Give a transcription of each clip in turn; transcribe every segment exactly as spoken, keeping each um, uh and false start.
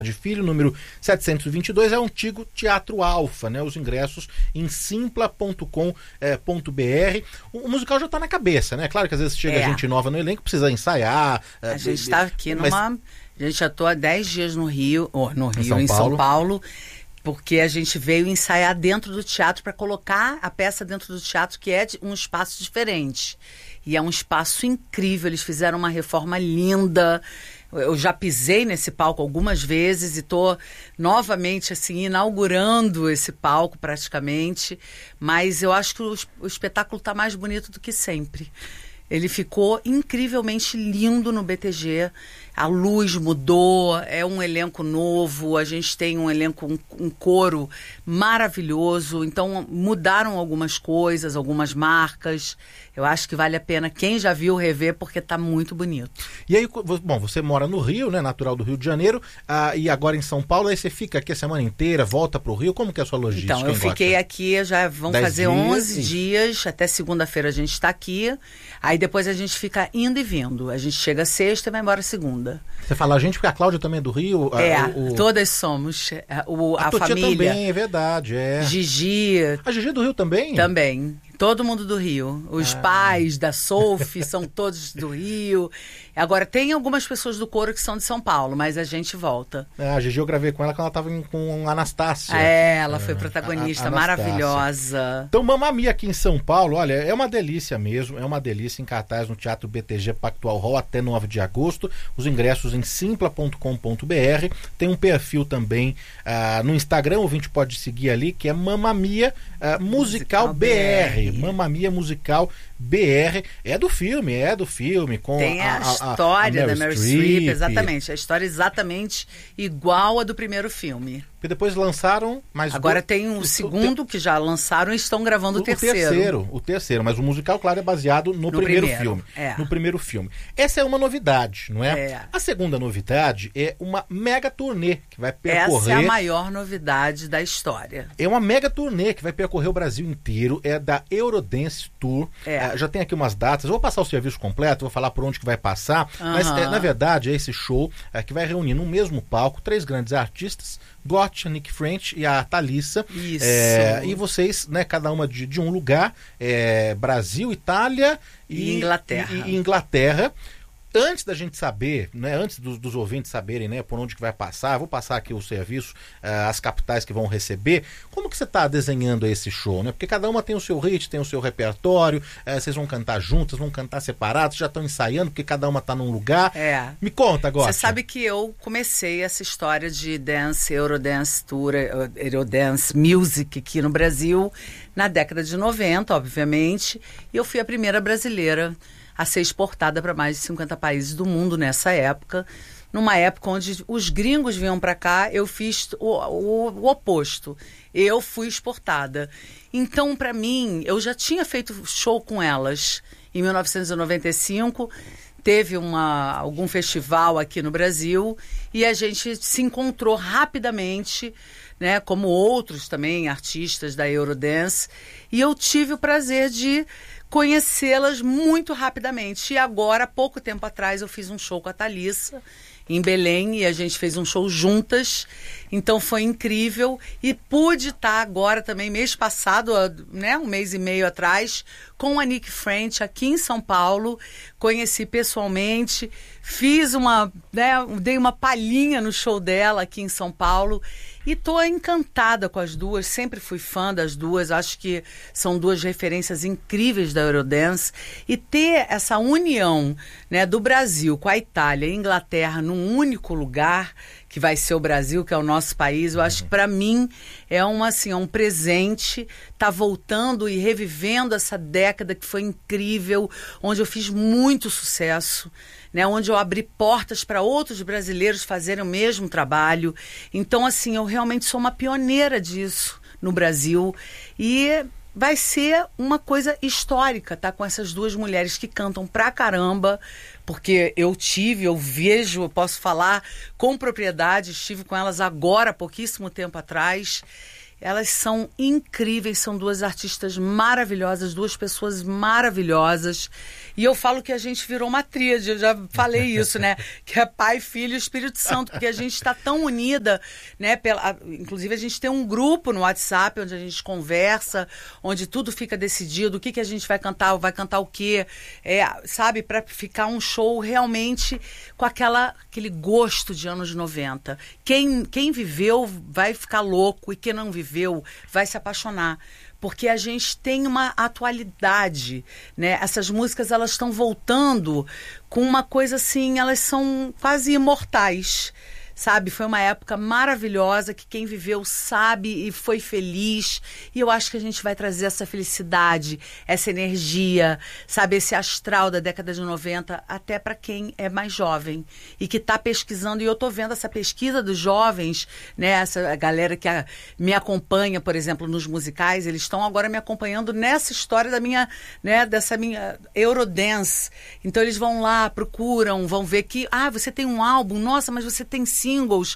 de Filho, número setecentos e vinte e dois, é o antigo Teatro Alfa, né? Os ingressos em simpla ponto com ponto b r. O, o musical já está na cabeça, né? Claro que às vezes chega é. gente nova no elenco, precisa ensaiar. A gente está aqui mas... numa... A gente já estou há dez dias no Rio, ou no Rio, em São, em São Paulo. Paulo, porque a gente veio ensaiar dentro do teatro para colocar a peça dentro do teatro, que é um espaço diferente. E é um espaço incrível, eles fizeram uma reforma linda. Eu já pisei nesse palco algumas vezes e estou novamente assim, inaugurando esse palco praticamente. Mas eu acho que o, o espetáculo está mais bonito do que sempre. Ele ficou incrivelmente lindo no B T G. A luz mudou, é um elenco novo, a gente tem um elenco, um, um coro maravilhoso. Então mudaram algumas coisas, algumas marcas. Eu acho que vale a pena quem já viu rever, porque está muito bonito. E aí, bom, você mora no Rio, né, natural do Rio de Janeiro, ah, e agora em São Paulo, aí você fica aqui a semana inteira, volta para o Rio, como que é a sua logística? Então, eu fiquei aqui, já vão fazer dias, onze dias, até segunda-feira a gente está aqui, aí depois a gente fica indo e vindo. A gente chega sexta e vai embora segunda. Você fala a gente, porque a Cláudia também é do Rio? É, a, o... todas somos. O, a a Totia família também, é verdade, é. Gigi. A Gigi é do Rio também? Também. Todo mundo do Rio. Os ah. pais da Sophie são todos do Rio. Agora, tem algumas pessoas do coro que são de São Paulo, mas a gente volta. É, a Gigi eu gravei com ela quando ela estava com a Anastácia. É, ela foi protagonista, a, a maravilhosa. Então, Mamma Mia aqui em São Paulo, olha, é uma delícia mesmo. É uma delícia em cartaz no Teatro B T G Pactual Hall até nove de agosto. Os ingressos em simpla ponto com ponto b r. Tem um perfil também uh, no Instagram, o ouvinte pode seguir ali, que é Mamma Mia uh, Musical, Musical B R. Mamma Mia Musical B R. É do filme, é do filme. Com Tem a, a, a história a da Meryl Streep, exatamente. A história exatamente igual a do primeiro filme. E depois lançaram mais Agora do... tem um o, segundo o te... que já lançaram e estão gravando o, o terceiro. O terceiro, o terceiro. Mas o musical, claro, é baseado no, no primeiro, primeiro filme. É. No primeiro filme. Essa é uma novidade, não é? é? A segunda novidade é uma mega turnê que vai percorrer... Essa é a maior novidade da história. É uma mega turnê que vai percorrer o Brasil inteiro. É da Eurodance Tour. É. Uh, já tem aqui umas datas. Eu vou passar o serviço completo, vou falar por onde que vai passar. Uhum. Mas, é, na verdade, é esse show uh, que vai reunir no mesmo palco três grandes artistas, Gotcha, Nick French e a Thalissa. Isso. É, e vocês, né, cada uma de, de um lugar, é, Brasil, Itália e, e Inglaterra. E, e Inglaterra. Antes da gente saber, né, antes dos, dos ouvintes saberem, né, por onde que vai passar, vou passar aqui o serviço, uh, as capitais que vão receber. Como que você está desenhando esse show, né? Porque cada uma tem o seu hit, tem o seu repertório, uh, vocês vão cantar juntas, vão cantar separados, já estão ensaiando, porque cada uma está num lugar. É. Me conta agora. Você sabe que eu comecei essa história de dance, Eurodance Tour, Eurodance Music aqui no Brasil na década de noventa, obviamente, e eu fui a primeira brasileira a ser exportada para mais de cinquenta países do mundo nessa época. Numa época onde os gringos vinham para cá, eu fiz o, o, o oposto. Eu fui exportada. Então, para mim, eu já tinha feito show com elas. Em mil novecentos e noventa e cinco, teve uma, algum festival aqui no Brasil e a gente se encontrou rapidamente, né, como outros também artistas da Eurodance. E eu tive o prazer de conhecê-las muito rapidamente. E agora, há pouco tempo atrás, eu fiz um show com a Thalissa em Belém e a gente fez um show juntas. Então foi incrível. E pude estar agora também, mês passado, né, um mês e meio atrás, com a Nick French aqui em São Paulo. Conheci pessoalmente, fiz uma, né, dei uma palhinha no show dela aqui em São Paulo. E estou encantada com as duas, sempre fui fã das duas, acho que são duas referências incríveis da Eurodance. E ter essa união, né, do Brasil com a Itália e a Inglaterra num único lugar, que vai ser o Brasil, que é o nosso país, eu acho que para mim é, uma, assim, é um presente estar tá voltando e revivendo essa década que foi incrível, onde eu fiz muito sucesso, né, onde eu abri portas para outros brasileiros fazerem o mesmo trabalho. Então, assim, eu realmente sou uma pioneira disso no Brasil e vai ser uma coisa histórica, tá? Com essas duas mulheres que cantam pra caramba, porque eu tive, eu vejo, eu posso falar com propriedade, estive com elas agora, há pouquíssimo tempo atrás. Elas são incríveis, são duas artistas maravilhosas, duas pessoas maravilhosas. E eu falo que a gente virou uma tríade, eu já falei isso, né? Que é Pai, Filho e Espírito Santo, porque a gente está tão unida, né? Pela, inclusive, a gente tem um grupo no WhatsApp onde a gente conversa, onde tudo fica decidido, o que, que a gente vai cantar, vai cantar o quê, é, sabe? Para ficar um show realmente com aquela, aquele gosto de anos noventa. Quem, quem viveu vai ficar louco e quem não viveu vai se apaixonar, porque a gente tem uma atualidade, né? Essas músicas, elas estão voltando com uma coisa assim, elas são quase imortais, sabe? Foi uma época maravilhosa que quem viveu sabe e foi feliz. E eu acho que a gente vai trazer essa felicidade, essa energia, sabe? Esse astral da década de noventa até para quem é mais jovem e que está pesquisando. E eu estou vendo essa pesquisa dos jovens, né? Essa galera que a, me acompanha, por exemplo, nos musicais, eles estão agora me acompanhando nessa história da minha, né? Dessa minha Eurodance. Então eles vão lá, procuram, vão ver que, ah, você tem um álbum, nossa, mas você tem singles,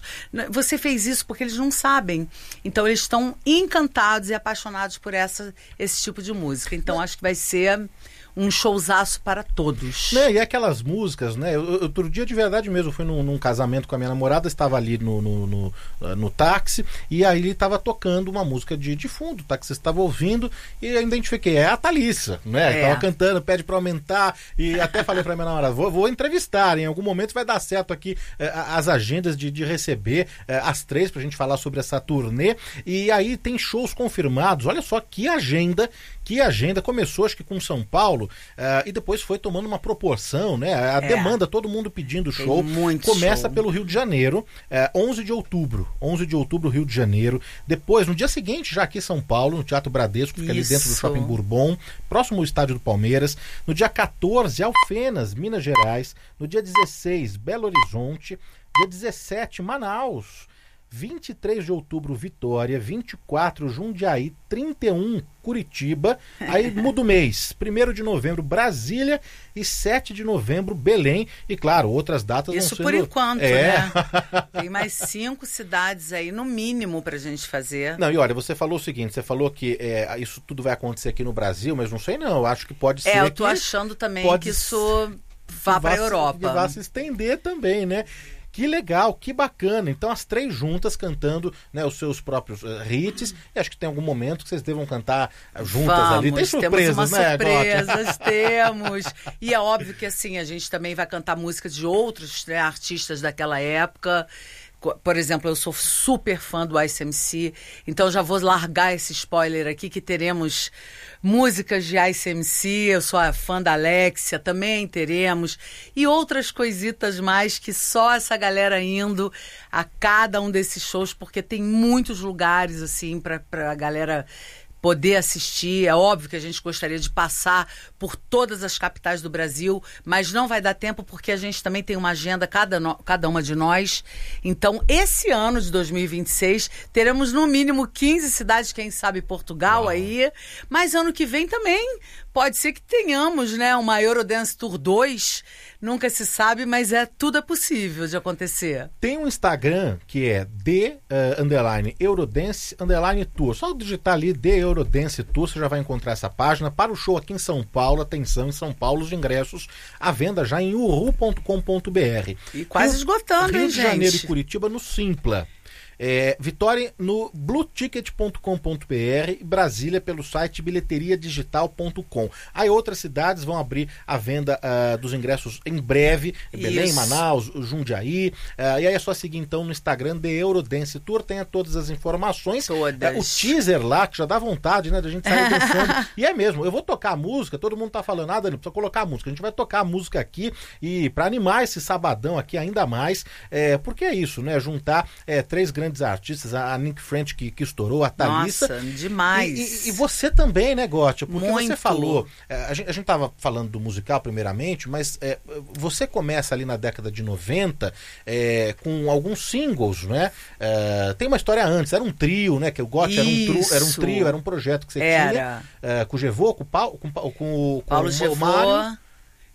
você fez isso, porque eles não sabem. Então eles estão encantados e apaixonados por essa, esse tipo de música. Então acho que vai ser um showzaço para todos. Né? E aquelas músicas, né? Eu, eu, outro dia, de verdade mesmo, fui num, num casamento com a minha namorada, estava ali no, no, no, no táxi, e aí ele estava tocando uma música de, de fundo, o taxista estava ouvindo, e eu identifiquei, é a Thalissa, né? Estava é. cantando, pede para aumentar, e até falei para minha namorada, vou, vou entrevistar, em algum momento vai dar certo aqui eh, as agendas de, de receber eh, as três, pra gente falar sobre essa turnê, e aí tem shows confirmados, olha só que agenda, que agenda, começou acho que com São Paulo, Uh, e depois foi tomando uma proporção, né? A é. demanda, todo mundo pedindo show. Começa show. pelo Rio de Janeiro, uh, onze de outubro. onze de outubro, Rio de Janeiro. Depois, no dia seguinte, já aqui em São Paulo, no Teatro Bradesco, fica Isso. ali dentro do Shopping Bourbon, próximo ao estádio do Palmeiras. No dia quatorze, Alfenas, Minas Gerais. No dia dezesseis, Belo Horizonte. Dia dezessete, Manaus. vinte e três de outubro, Vitória. vinte e quatro, Jundiaí. trinta e um, Curitiba. Aí muda o mês. primeiro de novembro, Brasília. E sete de novembro, Belém. E claro, outras datas Isso vão sendo... por enquanto, é. né? Tem mais cinco cidades aí, no mínimo, pra gente fazer. Não, e olha, você falou o seguinte, você falou que é, isso tudo vai acontecer aqui no Brasil, mas não sei não, eu acho que pode ser É, eu tô que achando também que isso vá pra Europa. Que vai se estender também, né? Que legal, que bacana. Então as três juntas cantando, né, os seus próprios uh, hits. E acho que tem algum momento que vocês devam cantar uh, juntas Vamos, ali. Tem surpresas, temos né? surpresas, temos. E é óbvio que assim, a gente também vai cantar músicas de outros, né, artistas daquela época. Por exemplo, eu sou super fã do Ice M C, então já vou largar esse spoiler aqui, que teremos músicas de Ice M C, eu sou a fã da Alexia, também teremos, e outras coisitas mais que só essa galera indo a cada um desses shows, porque tem muitos lugares, assim, para a galera poder assistir. É óbvio que a gente gostaria de passar por todas as capitais do Brasil, mas não vai dar tempo porque a gente também tem uma agenda, cada, no, cada uma de nós. Então, esse ano de dois mil e vinte e seis, teremos no mínimo quinze cidades, quem sabe Portugal. Uau. Aí. Mas ano que vem também pode ser que tenhamos, né, uma Eurodance Tour dois. Nunca se sabe, mas é tudo é possível de acontecer. Tem um Instagram que é D uh, underline Eurodance underline Tour. Só digitar ali D Eurodance Tour, você já vai encontrar essa página. Para o show aqui em São Paulo, atenção, em São Paulo, os ingressos à venda já em uhu ponto com ponto br. E quase Rio, esgotando, Rio hein, de gente? Janeiro e Curitiba no Simpla. É, Vitória no blue ticket ponto com ponto br e Brasília pelo site bilheteria digital ponto com. Aí outras cidades vão abrir a venda uh, dos ingressos em breve. Belém, Manaus, Jundiaí. Uh, e aí é só seguir então no Instagram de Eurodance Tour, tenha todas as informações. Todas. Uh, o teaser lá, que já dá vontade, né, da gente sair dançando. E é mesmo, eu vou tocar a música, todo mundo tá falando, ah, Dani, precisa colocar a música. A gente vai tocar a música aqui e para animar esse sabadão aqui ainda mais, é, porque é isso, né? Juntar é, três grandes grandes artistas, a Nick French que, que estourou, a Thalissa. Nossa, demais. E, e, e você também, né, Gótia? Porque Muito. Você falou, a gente, a gente tava falando do musical primeiramente, mas é, você começa ali na década de noventa é, com alguns singles, né? É, tem uma história antes, era um trio, né? Que o Gótia era um, tru, era um trio, era um projeto que você era. tinha é, com o Gevô, com o Paulo, com, com, com Paulo o Gevô, Mário.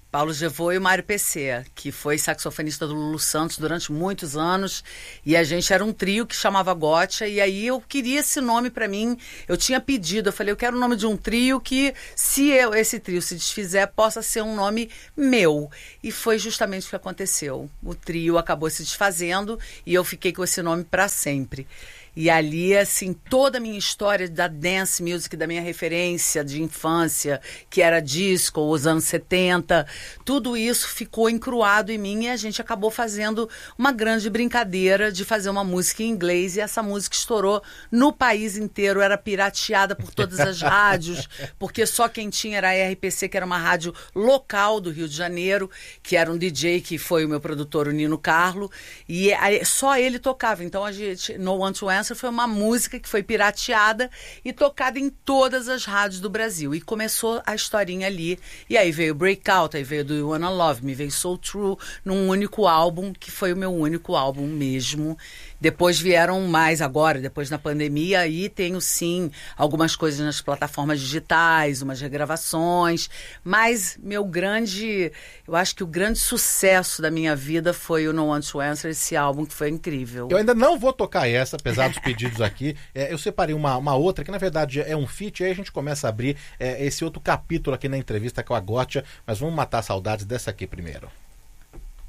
Paulo Gevô e o Mário P C, que foi saxofonista do Lulu Santos durante muitos anos, e a gente era um trio que chamava Gotcha, e aí eu queria esse nome para mim, eu tinha pedido, eu falei, eu quero o nome de um trio que, se eu, esse trio se desfizer, possa ser um nome meu, e foi justamente o que aconteceu. O trio acabou se desfazendo, e eu fiquei com esse nome para sempre. E ali, assim, toda a minha história da dance music, da minha referência de infância, que era disco, os anos setenta, tudo isso ficou encruado em mim e a gente acabou fazendo uma grande brincadeira de fazer uma música em inglês, e essa música estourou no país inteiro, era pirateada por todas as rádios, porque só quem tinha era a R P C, que era uma rádio local do Rio de Janeiro, que era um D J que foi o meu produtor, o Nino Carlo, e aí, só ele tocava. Então a gente, No One to Answer foi uma música que foi pirateada e tocada em todas as rádios do Brasil. E começou a historinha ali. E aí veio Breakout, aí veio Do You Wanna Love Me, veio So True, num único álbum, que foi o meu único álbum mesmo. Depois vieram mais agora, depois na pandemia, aí tenho sim algumas coisas nas plataformas digitais, umas regravações, mas meu grande, eu acho que o grande sucesso da minha vida foi o No One to Answer, esse álbum que foi incrível. Eu ainda não vou tocar essa, apesar dos pedidos aqui. É, eu separei uma, uma outra, que na verdade é um feat, aí a gente começa a abrir é, esse outro capítulo aqui na entrevista com a Gotcha, mas vamos matar saudades dessa aqui primeiro.